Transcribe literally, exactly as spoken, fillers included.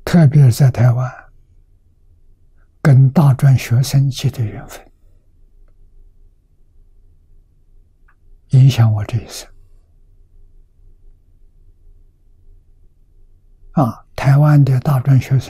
特别是在台湾，跟大专学生结的缘分，影响我这一生。啊，台湾的大专学生